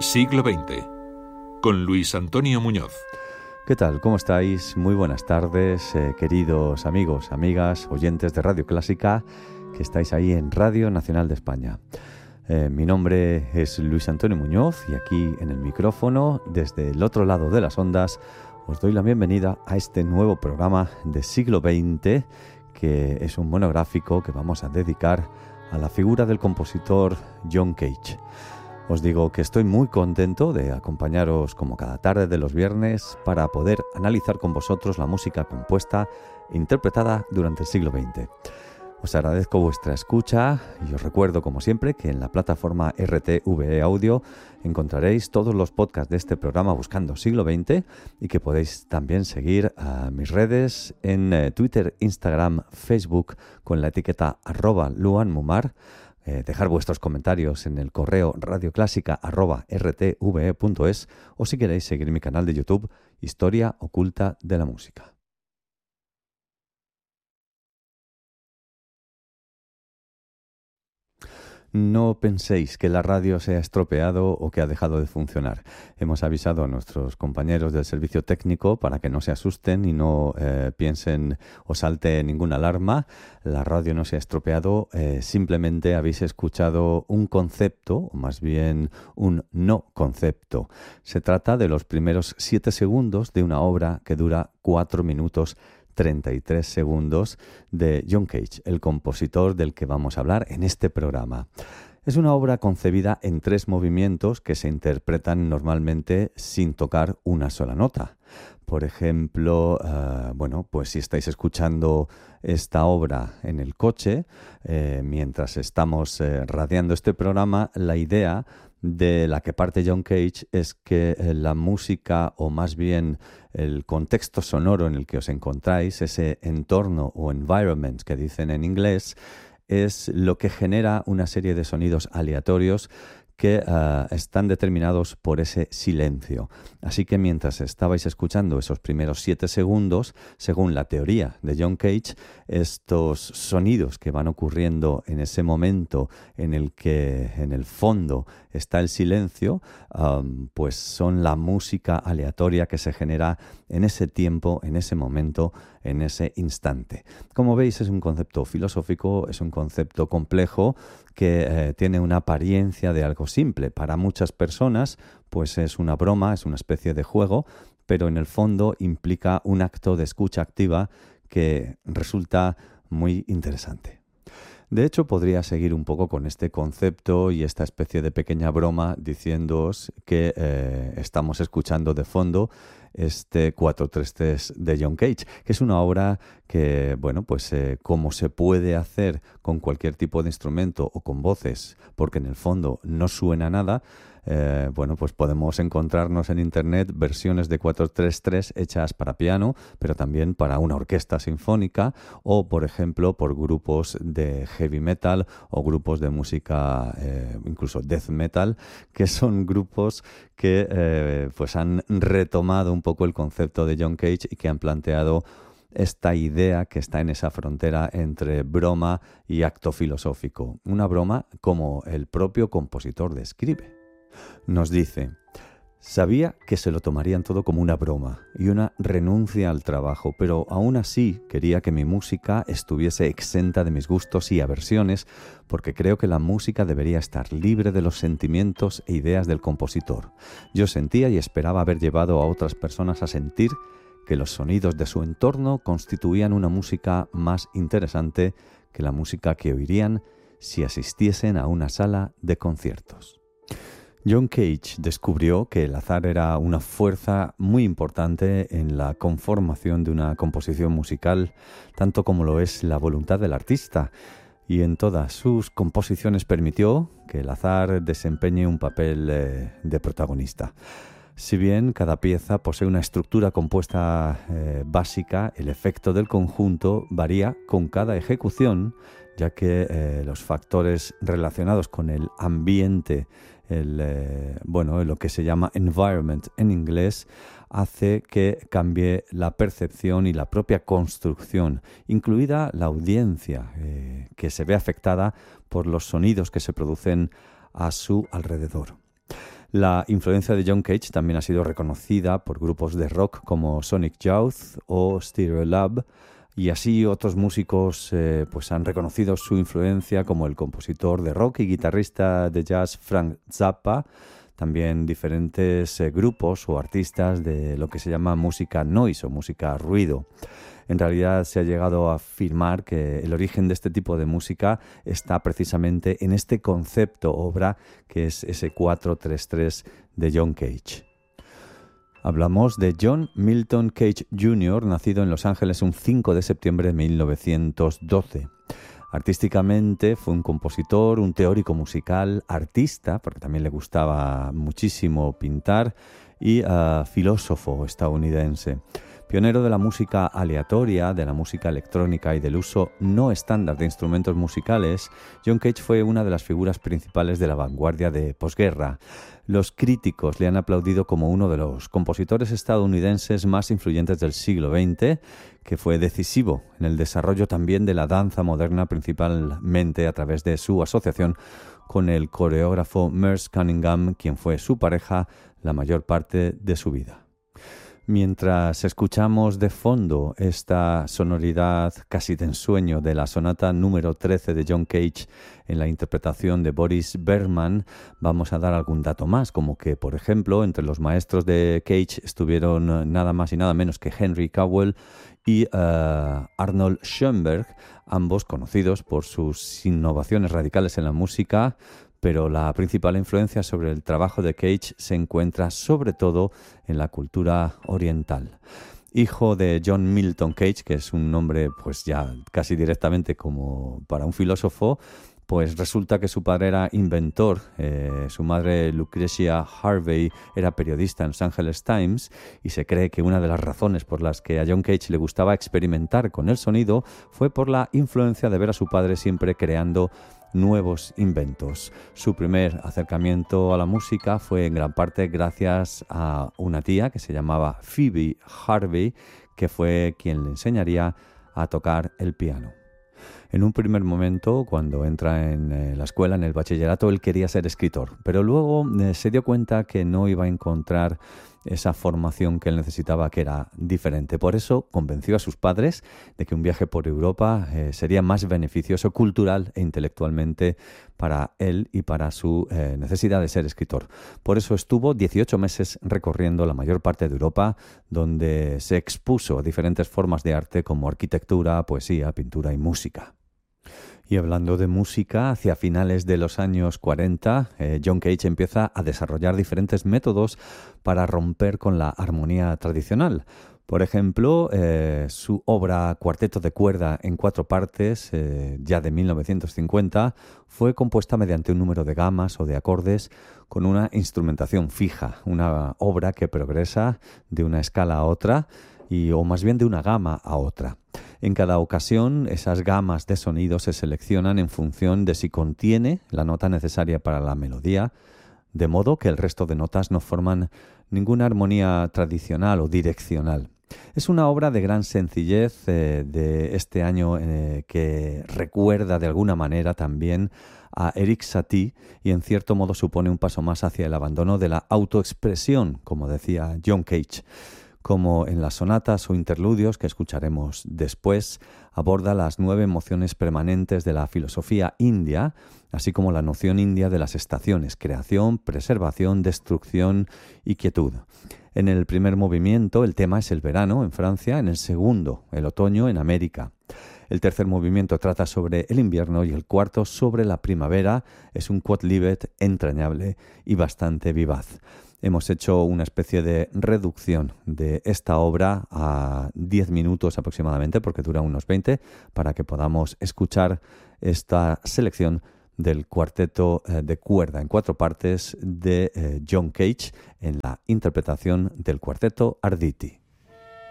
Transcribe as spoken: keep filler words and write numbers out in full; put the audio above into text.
Siglo veinte, con Luis Antonio Muñoz. ¿Qué tal? ¿Cómo estáis? Muy buenas tardes, eh, queridos amigos, amigas, oyentes de Radio Clásica, que estáis ahí en Radio Nacional de España. Eh, mi nombre es Luis Antonio Muñoz y aquí en el micrófono, desde el otro lado de las ondas, os doy la bienvenida a este nuevo programa de Siglo veinte, que es un monográfico que vamos a dedicar a la figura del compositor John Cage. Os digo que estoy muy contento de acompañaros como cada tarde de los viernes para poder analizar con vosotros la música compuesta e interpretada durante el siglo veinte. Os agradezco vuestra escucha y os recuerdo, como siempre, que en la plataforma R T V E Audio encontraréis todos los podcasts de este programa buscando Siglo veinte y que podéis también seguir a mis redes en eh, Twitter, Instagram, Facebook con la etiqueta arroba luanmumar. Eh, dejar vuestros comentarios en el correo radioclásica arroba rtve.es o si queréis seguir mi canal de YouTube Historia Oculta de la Música. No penséis que la radio se ha estropeado o que ha dejado de funcionar. Hemos avisado a nuestros compañeros del servicio técnico para que no se asusten y no eh, piensen o salte ninguna alarma. La radio no se ha estropeado, eh, simplemente habéis escuchado un concepto, o más bien un no concepto. Se trata de los primeros siete segundos de una obra que dura cuatro minutos treinta y tres segundos de John Cage, el compositor del que vamos a hablar en este programa. Es una obra concebida en tres movimientos que se interpretan normalmente sin tocar una sola nota. Por ejemplo, uh, bueno, pues si estáis escuchando esta obra en el coche, eh, mientras estamos eh, radiando este programa, la idea de la que parte John Cage es que eh, la música, o más bien el contexto sonoro en el que os encontráis, ese entorno o environment que dicen en inglés, es lo que genera una serie de sonidos aleatorios que uh, están determinados por ese silencio. Así que mientras estabais escuchando esos primeros siete segundos, según la teoría de John Cage, estos sonidos que van ocurriendo en ese momento en el que en el fondo está el silencio, um, pues son la música aleatoria que se genera en ese tiempo, en ese momento, en ese instante. Como veis, es un concepto filosófico, es un concepto complejo que eh, tiene una apariencia de algo simple. Para muchas personas, pues es una broma, es una especie de juego, pero en el fondo implica un acto de escucha activa que resulta muy interesante. De hecho, podría seguir un poco con este concepto y esta especie de pequeña broma diciéndoos que eh, estamos escuchando de fondo este cuatro tres tres de John Cage, que es una obra que, bueno, pues eh, como se puede hacer con cualquier tipo de instrumento o con voces, porque en el fondo no suena nada, Eh, bueno, pues podemos encontrarnos en internet versiones de cuatro tres tres hechas para piano, pero también para una orquesta sinfónica o, por ejemplo, por grupos de heavy metal o grupos de música, eh, incluso death metal, que son grupos que eh, pues han retomado un poco el concepto de John Cage y que han planteado esta idea que está en esa frontera entre broma y acto filosófico. Una broma como el propio compositor describe. Nos dice: sabía que se lo tomarían todo como una broma y una renuncia al trabajo, pero aún así quería que mi música estuviese exenta de mis gustos y aversiones, porque creo que la música debería estar libre de los sentimientos e ideas del compositor. Yo sentía y esperaba haber llevado a otras personas a sentir que los sonidos de su entorno constituían una música más interesante que la música que oirían si asistiesen a una sala de conciertos. John Cage descubrió que el azar era una fuerza muy importante en la conformación de una composición musical, tanto como lo es la voluntad del artista, y en todas sus composiciones permitió que el azar desempeñe un papel eh, de protagonista. Si bien cada pieza posee una estructura compuesta eh, básica, el efecto del conjunto varía con cada ejecución, ya que eh, los factores relacionados con el ambiente, el, eh, bueno, lo que se llama environment en inglés, hace que cambie la percepción y la propia construcción, incluida la audiencia, eh, que se ve afectada por los sonidos que se producen a su alrededor. La influencia de John Cage también ha sido reconocida por grupos de rock como Sonic Youth o Stereolab, y así otros músicos eh, pues han reconocido su influencia, como el compositor de rock y guitarrista de jazz Frank Zappa, también diferentes eh, grupos o artistas de lo que se llama música noise o música ruido. En realidad se ha llegado a afirmar que el origen de este tipo de música está precisamente en este concepto obra que es ese cuatro tres tres de John Cage. Hablamos de John Milton Cage junior, nacido en Los Ángeles un cinco de septiembre de mil novecientos doce. Artísticamente fue un compositor, un teórico musical, artista, porque también le gustaba muchísimo pintar, y uh, filósofo estadounidense. Pionero de la música aleatoria, de la música electrónica y del uso no estándar de instrumentos musicales, John Cage fue una de las figuras principales de la vanguardia de posguerra. Los críticos le han aplaudido como uno de los compositores estadounidenses más influyentes del siglo veinte, que fue decisivo en el desarrollo también de la danza moderna, principalmente a través de su asociación con el coreógrafo Merce Cunningham, quien fue su pareja la mayor parte de su vida. Mientras escuchamos de fondo esta sonoridad casi de ensueño de la sonata número trece de John Cage en la interpretación de Boris Bergman, vamos a dar algún dato más, como que, por ejemplo, entre los maestros de Cage estuvieron nada más y nada menos que Henry Cowell y uh, Arnold Schoenberg, ambos conocidos por sus innovaciones radicales en la música, pero la principal influencia sobre el trabajo de Cage se encuentra sobre todo en la cultura oriental. Hijo de John Milton Cage, que es un nombre pues ya casi directamente como para un filósofo, pues resulta que su padre era inventor, eh, su madre Lucretia Harvey era periodista en Los Angeles Times, y se cree que una de las razones por las que a John Cage le gustaba experimentar con el sonido fue por la influencia de ver a su padre siempre creando nuevos inventos. Su primer acercamiento a la música fue en gran parte gracias a una tía que se llamaba Phoebe Harvey, que fue quien le enseñaría a tocar el piano. En un primer momento, cuando entra en eh, la escuela, en el bachillerato, él quería ser escritor, pero luego eh, se dio cuenta que no iba a encontrar esa formación que él necesitaba, que era diferente. Por eso convenció a sus padres de que un viaje por Europa eh, sería más beneficioso cultural e intelectualmente para él y para su eh, necesidad de ser escritor. Por eso estuvo dieciocho meses recorriendo la mayor parte de Europa, donde se expuso a diferentes formas de arte como arquitectura, poesía, pintura y música. Y hablando de música, hacia finales de los años cuarenta, eh, John Cage empieza a desarrollar diferentes métodos para romper con la armonía tradicional. Por ejemplo, eh, su obra Cuarteto de cuerda en cuatro partes, eh, ya de mil novecientos cincuenta, fue compuesta mediante un número de gamas o de acordes con una instrumentación fija, una obra que progresa de una escala a otra, y, o más bien de una gama a otra. En cada ocasión, esas gamas de sonido se seleccionan en función de si contiene la nota necesaria para la melodía, de modo que el resto de notas no forman ninguna armonía tradicional o direccional. Es una obra de gran sencillez eh, de este año eh, que recuerda de alguna manera también a Erik Satie, y en cierto modo supone un paso más hacia el abandono de la autoexpresión, como decía John Cage. Como en las sonatas o interludios que escucharemos después, aborda las nueve emociones permanentes de la filosofía india, así como la noción india de las estaciones: creación, preservación, destrucción y quietud. En el primer movimiento el tema es el verano en Francia, en el segundo el otoño en América. El tercer movimiento trata sobre el invierno y el cuarto sobre la primavera. Es un quodlibet entrañable y bastante vivaz. Hemos hecho una especie de reducción de esta obra a diez minutos aproximadamente, porque dura unos veinte, para que podamos escuchar esta selección del cuarteto eh, de cuerda en cuatro partes de eh, John Cage en la interpretación del cuarteto Arditi.